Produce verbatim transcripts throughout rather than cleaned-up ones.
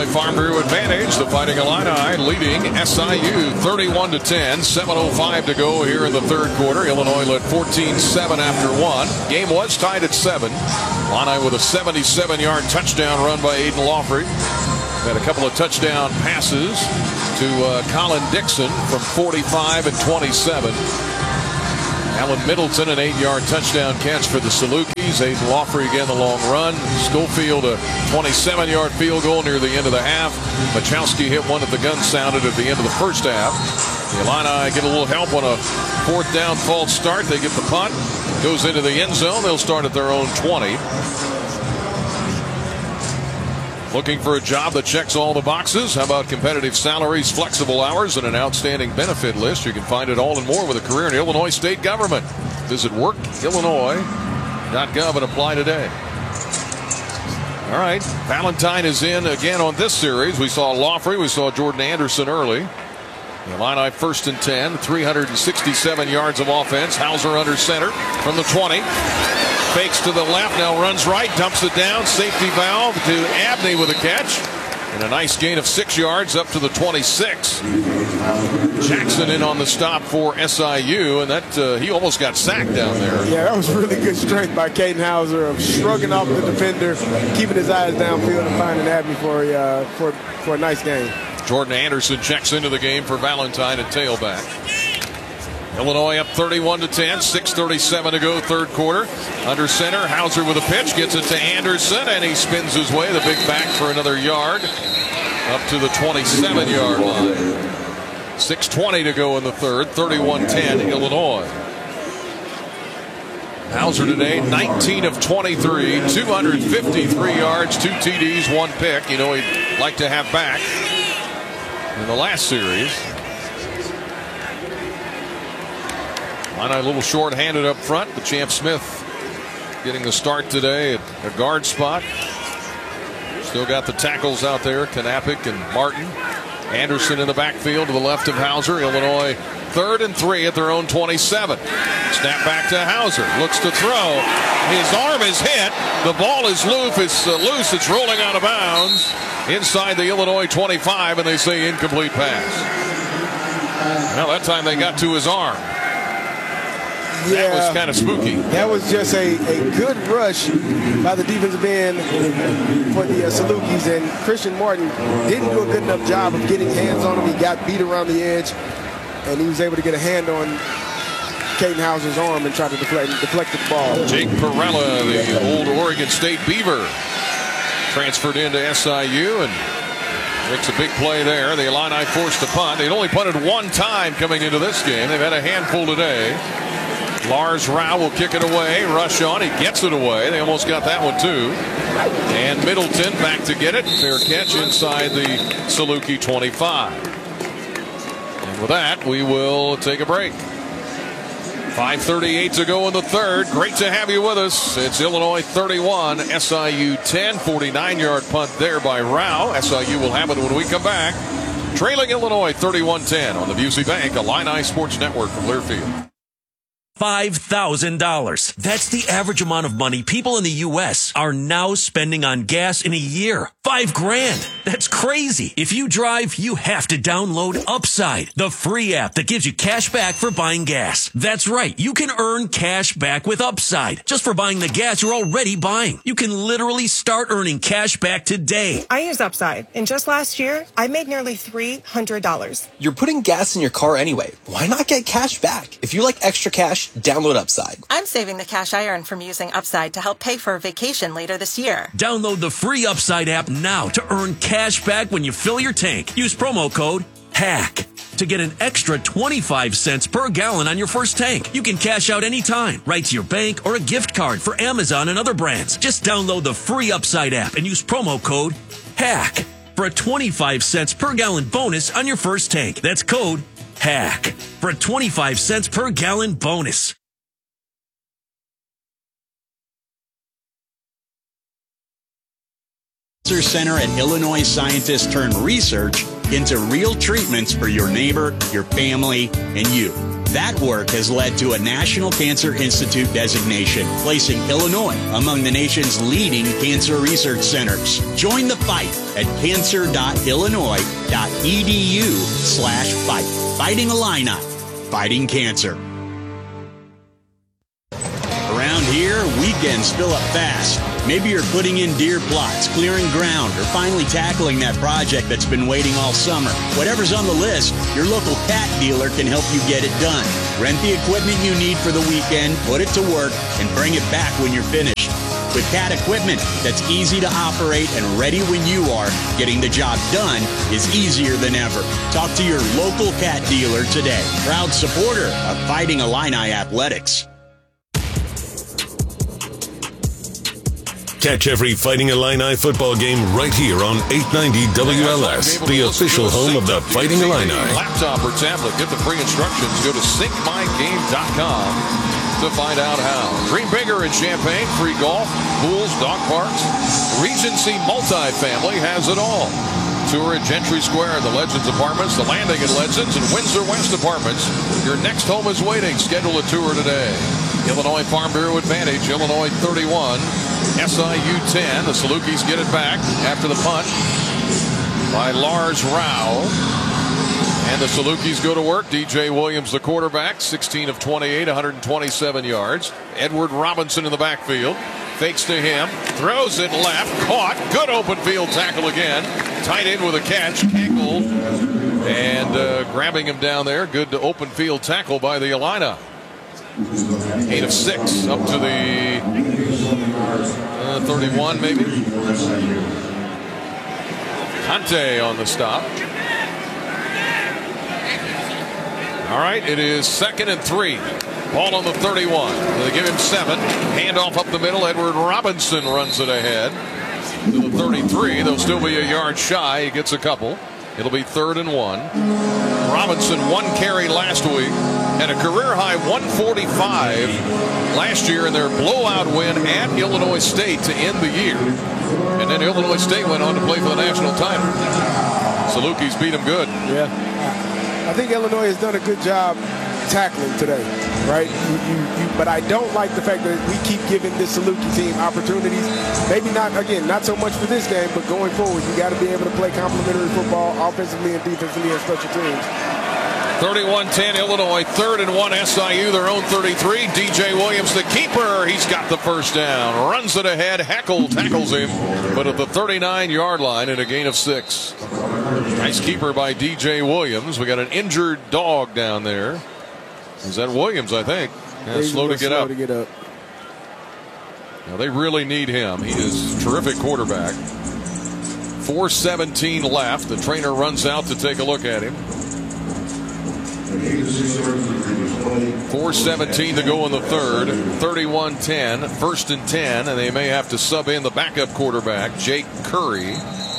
Farm Bureau advantage. The Fighting Illini leading S I U thirty-one to ten. seven oh five to go here in the third quarter. Illinois led fourteen seven after one. Game was tied at seven. Illini with a seventy-seven yard touchdown run by Aiden Lawford. Had a couple of touchdown passes to uh, Colin Dixon from forty-five and twenty-seven. Alan Middleton, an eight yard touchdown catch for the Salukis. Aiden Lawford again the long run. Schofield a twenty-seven yard field goal near the end of the half. Machowski hit one at the gun sounded at the end of the first half. The Illini get a little help on a fourth down false start. They get the punt. Goes into the end zone. They'll start at their own twenty. Looking for a job that checks all the boxes? How about competitive salaries, flexible hours, and an outstanding benefit list? You can find it all and more with a career in Illinois state government. Visit work illinois dot gov and apply today. All right, Valentine is in again on this series. We saw Lawford, we saw Jordan Anderson early. The Illini first and ten, three hundred sixty-seven yards of offense. Hauser under center from the twenty. Fakes to the left, now runs right, dumps it down. Safety valve to Abney with a catch. And a nice gain of six yards up to the twenty-six. Jackson in on the stop for S I U, and that uh, he almost got sacked down there. Yeah, that was really good strength by Caden Hauser of shrugging off the defender, keeping his eyes downfield and finding Abney for a, uh, for, for a nice game. Jordan Anderson checks into the game for Valentine at tailback. Illinois up thirty-one to ten, six thirty-seven to go, third quarter. Under center, Hauser with a pitch, gets it to Anderson, and he spins his way, the big back for another yard, up to the twenty-seven yard line. six twenty to go in the third, thirty-one ten Illinois. Hauser today, nineteen of twenty-three, two hundred fifty-three yards, two T Ds, one pick. You know he'd like to have back in the last series. Illini a little short-handed up front. The Champ Smith getting the start today at a guard spot. Still got the tackles out there, Knappich and Martin. Anderson in the backfield to the left of Hauser. Illinois third and three at their own twenty-seven. Snap back to Hauser. Looks to throw. His arm is hit. The ball is loose. It's uh, loose. It's rolling out of bounds inside the Illinois twenty-five, and they say incomplete pass. Well, that time they got to his arm. Yeah, that was kind of spooky. That was just a, a good rush by the defensive end for the uh, Salukis, and Christian Martin didn't do a good enough job of getting hands on him. He got beat around the edge, and he was able to get a hand on Caden Hauser's arm and try to deflect, deflect the ball. Jake Perella, the old Oregon State Beaver, transferred into S I U and makes a big play there. The Illini forced a punt. They'd only punted one time coming into this game. They've had a handful today. Lars Rao will kick it away. Rush on. He gets it away. They almost got that one too. And Middleton back to get it. Fair catch inside the Saluki twenty-five. And with that, we will take a break. five thirty-eight to go in the third. Great to have you with us. It's Illinois thirty-one, S I U ten. forty-nine yard punt there by Rao. S I U will have it when we come back. Trailing Illinois thirty-one ten on the Busey Bank Illini Sports Network from Learfield. five thousand dollars. That's the average amount of money people in the U S are now spending on gas in a year. Five grand. That's crazy. If you drive, you have to download Upside, the free app that gives you cash back for buying gas. That's right. You can earn cash back with Upside just for buying the gas you're already buying. You can literally start earning cash back today. I use Upside, and just last year, I made nearly three hundred dollars. You're putting gas in your car anyway. Why not get cash back? If you like extra cash, download Upside. I'm saving the cash I earn from using Upside to help pay for a vacation later this year. Download the free Upside app now to earn cash back when you fill your tank. Use promo code HACK to get an extra twenty-five cents per gallon on your first tank. You can cash out anytime, right to your bank or a gift card for Amazon and other brands. Just download the free Upside app and use promo code HACK for a twenty-five cents per gallon bonus on your first tank. That's code HACK for a twenty-five cents per gallon bonus. Center and Illinois scientists turn research into real treatments for your neighbor, your family, and you. That work has led to a National Cancer Institute designation, placing Illinois among the nation's leading cancer research centers. Join the fight at cancer.illinois.edu slash fight. Fighting Illini. Fighting cancer. Around here, weekends fill up fast. Maybe you're putting in deer plots, clearing ground, or finally tackling that project that's been waiting all summer. Whatever's on the list, your local Cat dealer can help you get it done. Rent the equipment you need for the weekend, put it to work, and bring it back when you're finished. With Cat equipment that's easy to operate and ready when you are, getting the job done is easier than ever. Talk to your local Cat dealer today. Proud supporter of Fighting Illini Athletics. Catch every Fighting Illini football game right here on eight ninety W L S, the official home of the Fighting Illini. Laptop or tablet, get the free instructions. Go to sync my game dot com to find out how. Dream bigger in Champaign. Free golf, pools, dog parks. Regency Multifamily has it all. Tour at Gentry Square, the Legends Apartments, the Landing at Legends, and Windsor West Apartments. Your next home is waiting. Schedule a tour today. Illinois Farm Bureau Advantage, Illinois thirty-one, S I U ten. The Salukis get it back after the punt by Lars Rao. And the Salukis go to work. D J Williams, the quarterback, sixteen of twenty-eight, one hundred twenty-seven yards. Edward Robinson in the backfield. Fakes to him, throws it left, caught. Good open field tackle again. Tight end with a catch, Cankle, and uh, grabbing him down there. Good open field tackle by the Illini. Eight of six, up to the uh, thirty-one maybe. Conte on the stop. All right, it is second and three. Ball on the thirty-one. They give him seven. Handoff up the middle. Edward Robinson runs it ahead to the thirty-three. They'll still be a yard shy. He gets a couple. It'll be third and one. Robinson, one carry last week. Had a career-high one forty-five last year in their blowout win at Illinois State to end the year. And then Illinois State went on to play for the national title. Salukis beat them good. Yeah. I think Illinois has done a good job tackling today, right? You, you, you, but I don't like the fact that we keep giving this Saluki team opportunities. Maybe not, again, not so much for this game, but going forward, you got to be able to play complementary football offensively and defensively and special teams. thirty-one ten Illinois, third and one S I U, their own thirty-three. D J Williams, the keeper, he's got the first down. Runs it ahead, Hackle tackles him, but at the thirty-nine yard line and a gain of six. Nice keeper by D J Williams. We got an injured dog down there. Is that Williams, I think? Yeah, slow to get slow up. to get up. Now they really need him. He is a terrific quarterback. four seventeen left. The trainer runs out to take a look at him. four seventeen to go in the third. thirty-one ten. First and ten. And they may have to sub in the backup quarterback, Jake Curry.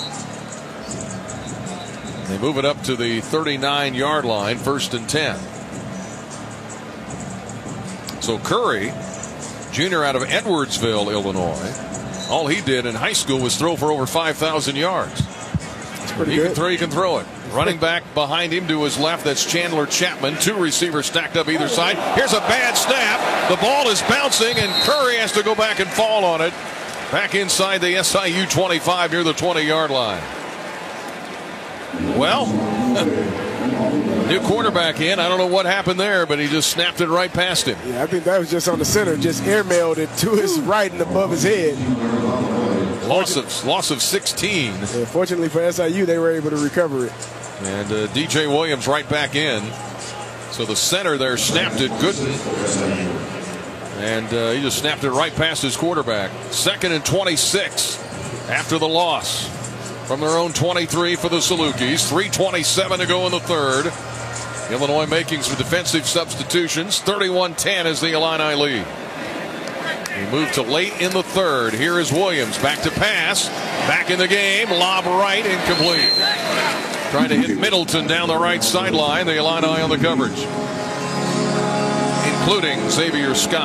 They move it up to the thirty-nine yard line. First and ten. So Curry, junior out of Edwardsville, Illinois, all he did in high school was throw for over five thousand yards. That's pretty he good. can throw, he can throw it. Running back behind him to his left, that's Chandler Chapman. Two receivers stacked up either side. Here's a bad snap. The ball is bouncing, and Curry has to go back and fall on it. Back inside the S I U twenty-five near the twenty yard line. Well, new quarterback in. I don't know what happened there, but he just snapped it right past him. Yeah, I think that was just on the center, just airmailed it to his right and above his head. Loss of loss of sixteen. Yeah, fortunately for S I U, they were able to recover it. And uh, D J Williams right back in. So the center there snapped it, Gooden. And uh, he just snapped it right past his quarterback. Second and twenty-six after the loss. From their own twenty-three for the Salukis. three twenty-seven to go in the third. Illinois making some defensive substitutions. thirty-one ten is the Illini lead. We move to late in the third. Here is Williams. Back to pass. Back in the game. Lob right. Incomplete. Trying to hit Middleton down the right sideline. The Illini on the coverage, including Xavier Scott.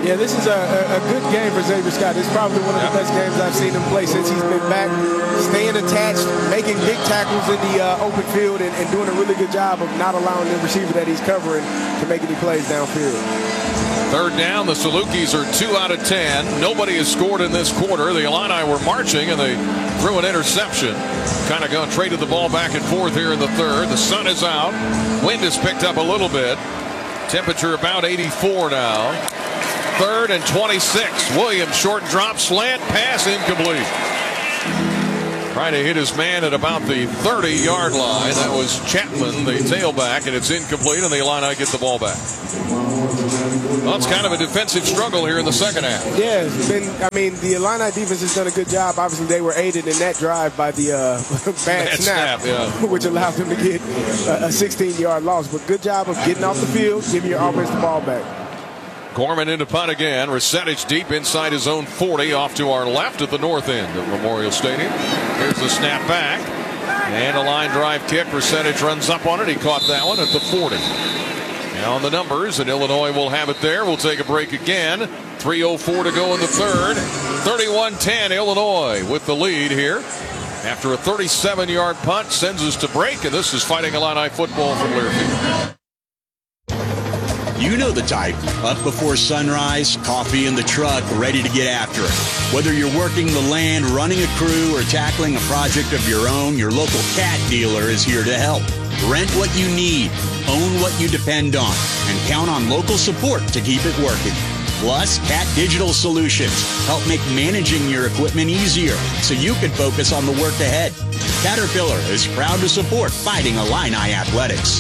Yeah, this is a, a, a good game for Xavier Scott. It's probably one of the best games I've seen him play since he's been back, staying attached, making big tackles in the uh, open field, and, and doing a really good job of not allowing the receiver that he's covering to make any plays downfield. Third down, the Salukis are two out of ten. Nobody has scored in this quarter. The Illini were marching, and they threw an interception. Kind of going, traded the ball back and forth here in the third. The sun is out. Wind has picked up a little bit. Temperature about eighty-four now. Third and twenty-six. Williams, short drop, slant, pass, incomplete. Trying to hit his man at about the thirty-yard line. That was Chapman, the tailback, and it's incomplete, and the Illini get the ball back. Well, it's kind of a defensive struggle here in the second half. Yeah, it's been, I mean, the Illini defense has done a good job. Obviously, they were aided in that drive by the uh, bad, bad snap, snap yeah. which allowed them to get a sixteen-yard loss. But good job of getting off the field, giving your offense the ball back. Gorman into punt again. Resettage deep inside his own forty, off to our left at the north end of Memorial Stadium. Here's the snap back. And a line drive kick. Resettage runs up on it. He caught that one at the forty. Now on the numbers, and Illinois will have it there. We'll take a break again. three oh four to go in the third. thirty-one ten Illinois with the lead here. After a thirty-seven-yard punt, sends us to break, and this is Fighting Illini football from Learfield. You know the type. Up before sunrise, coffee in the truck, ready to get after it. Whether you're working the land, running a crew, or tackling a project of your own, your local Cat dealer is here to help. Rent what you need, own what you depend on, and count on local support to keep it working. Plus, Cat Digital Solutions help make managing your equipment easier so you can focus on the work ahead. Caterpillar is proud to support Fighting Illini Athletics.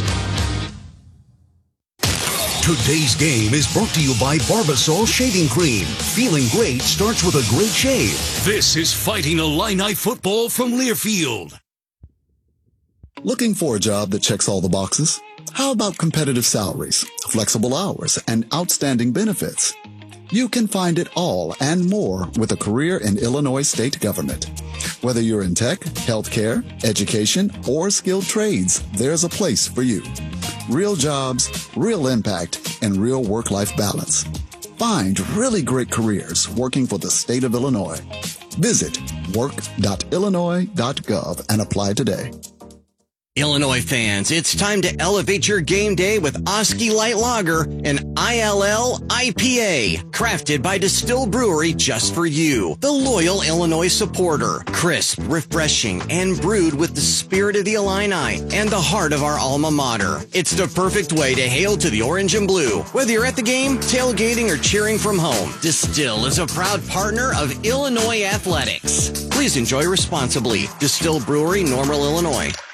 Today's game is brought to you by Barbasol Shaving Cream. Feeling great starts with a great shave. This is Fighting Illini football from Learfield. Looking for a job that checks all the boxes? How about competitive salaries, flexible hours, and outstanding benefits? You can find it all and more with a career in Illinois state government. Whether you're in tech, healthcare, education, or skilled trades, there's a place for you. Real jobs, real impact, and real work-life balance. Find really great careers working for the state of Illinois. Visit work dot illinois dot gov and apply today. Illinois fans, it's time to elevate your game day with Oski Light Lager, an I L L I P A, crafted by Distill Brewery just for you, the loyal Illinois supporter. Crisp, refreshing, and brewed with the spirit of the Illini and the heart of our alma mater. It's the perfect way to hail to the orange and blue. Whether you're at the game, tailgating, or cheering from home, Distill is a proud partner of Illinois Athletics. Please enjoy responsibly. Distill Brewery, Normal, Illinois.